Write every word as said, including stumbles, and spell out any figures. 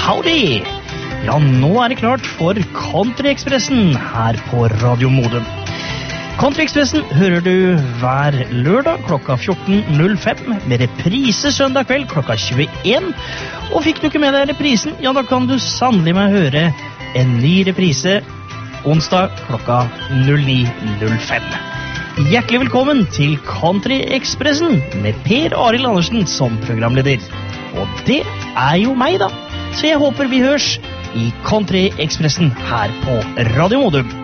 Howdy! Ja, nå er det klart for Country-Ekspressen her på Radio Modum. Country-Ekspressen hører du hver lørdag klokka fjorten null fem, med reprise søndag kveld klokka tjueen. Og fikk du ikke med deg reprisen, ja da kan du sannelig meg høre en ny reprise onsdag klokka null ni null fem. Hjertelig velkommen til Country-Ekspressen med Per Arild Andersen som programleder. Og det er jo meg da, så jeg håper vi hørs i Country-Ekspressen her på Radio Modum.